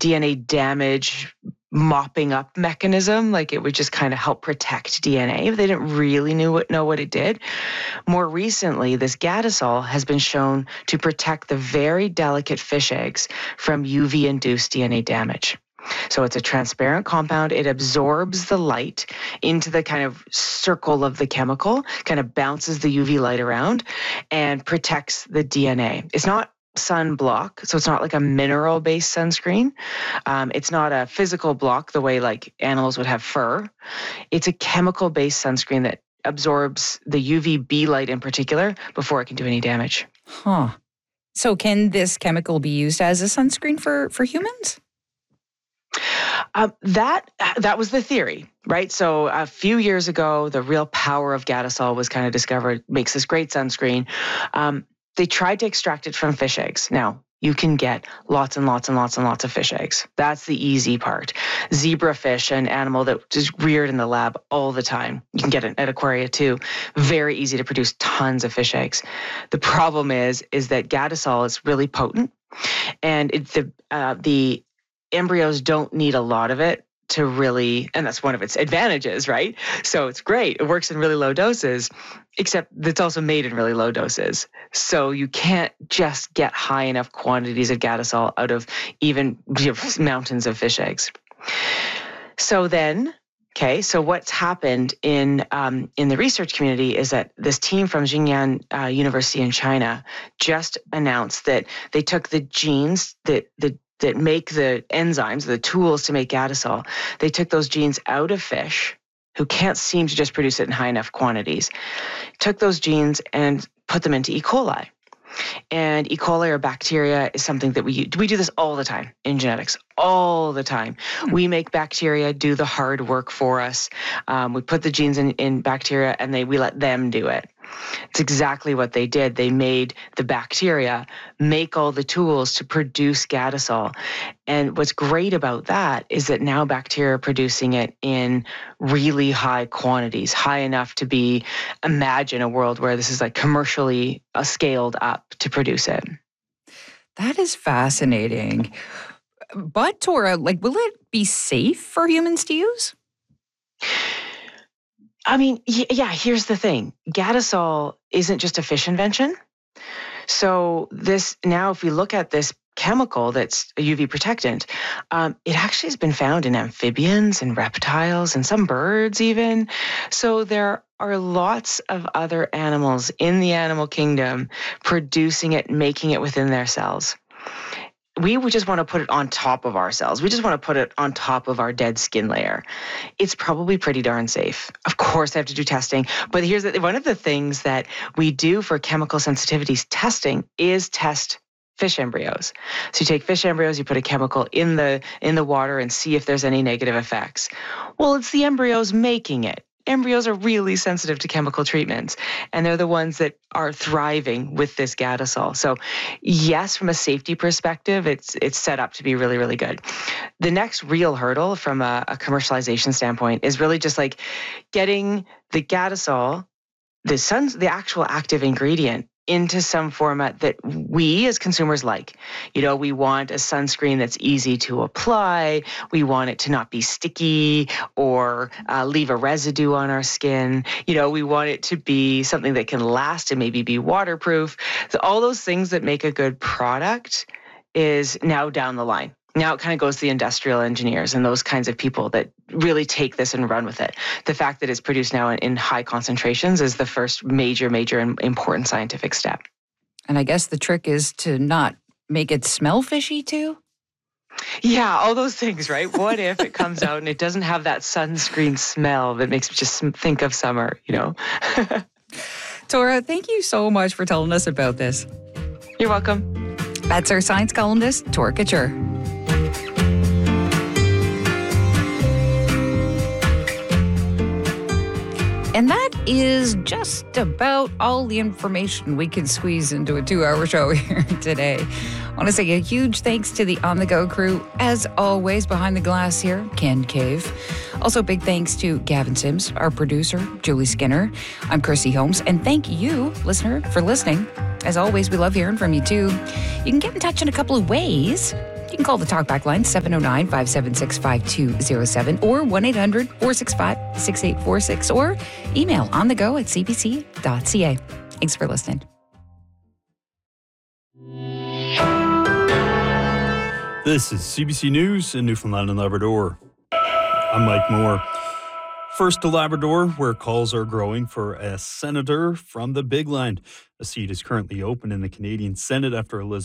DNA damage mopping up mechanism. Like it would just kind of help protect DNA. They didn't really know what it did. More recently, this Gadisol has been shown to protect the very delicate fish eggs from UV-induced DNA damage. So it's a transparent compound. It absorbs the light into the kind of circle of the chemical, kind of bounces the UV light around and protects the DNA. It's not sunblock, so it's not like a mineral-based sunscreen. It's not a physical block the way like animals would have fur. It's a chemical-based sunscreen that absorbs the UVB light in particular before it can do any damage. Huh. So can this chemical be used as a sunscreen for humans? That was the theory, right? So a few years ago, the real power of Gadisol was kind of discovered, makes this great sunscreen. They tried to extract it from fish eggs. Now, you can get lots and lots and lots and lots of fish eggs. That's the easy part. Zebrafish, an animal that is reared in the lab all the time. You can get it at Aquaria too. Very easy to produce tons of fish eggs. The problem is that Gadisol is really potent, and the embryos don't need a lot of it to really, and that's one of its advantages, right? So it's great. It works in really low doses, except it's also made in really low doses. So you can't just get high enough quantities of Gadisol out of even mountains of fish eggs. So then, so what's happened in the research community is that this team from Xinjiang University in China just announced that they took the genes that make the enzymes, the tools to make Gadisol, they took those genes out of fish who can't seem to just produce it in high enough quantities, took those genes and put them into E. coli. And E. coli or bacteria is something that we do this all the time in genetics, all the time. We make bacteria do the hard work for us. We put the genes in bacteria and we let them do it. It's exactly what they did. They made the bacteria make all the tools to produce Gadisol. And what's great about that is that now bacteria are producing it in really high quantities, high enough to imagine a world where this is like commercially scaled up to produce it. That is fascinating. But Tora, will it be safe for humans to use? I mean, yeah, here's the thing. Gadisol isn't just a fish invention. So if we look at this chemical that's a UV protectant, it actually has been found in amphibians and reptiles and some birds even. So there are lots of other animals in the animal kingdom producing it, making it within their cells. We would just want to put it on top of our cells. We just want to put it on top of our dead skin layer. It's probably pretty darn safe. Of course, I have to do testing. But here's one of the things that we do for chemical sensitivities testing is test fish embryos. So you take fish embryos, you put a chemical in the water and see if there's any negative effects. Well, it's the embryos making it. Embryos are really sensitive to chemical treatments, and they're the ones that are thriving with this Gadisol. So yes, from a safety perspective, it's set up to be really, really good. The next real hurdle from a commercialization standpoint is really just like getting the Gadisol, the actual active ingredient, into some format that we as consumers like. We want a sunscreen that's easy to apply. We want it to not be sticky or leave a residue on our skin. We want it to be something that can last and maybe be waterproof. So all those things that make a good product is now down the line. Now it kind of goes to the industrial engineers and those kinds of people that really take this and run with it. The fact that it's produced now in high concentrations is the first major and important scientific step. And I guess the trick is to not make it smell fishy too? Yeah, all those things, right? What if it comes out and it doesn't have that sunscreen smell that makes me just think of summer, Tora, thank you so much for telling us about this. You're welcome. That's our science columnist, Tora Couture. And that is just about all the information we can squeeze into a 2-hour show here today. I want to say a huge thanks to the On The Go crew. As always, behind the glass here, Ken Cave. Also, big thanks to Gavin Sims, our producer, Julie Skinner. I'm Chrissy Holmes, and thank you, listener, for listening. As always, we love hearing from you, too. You can get in touch in a couple of ways. You can call the talkback line 709-576-5207 or 1-800-465-6846 or email onthego@cbc.ca. Thanks for listening. This is CBC News in Newfoundland and Labrador. I'm Mike Moore. First to Labrador, where calls are growing for a senator from the Big Land. A seat is currently open in the Canadian Senate after Elizabeth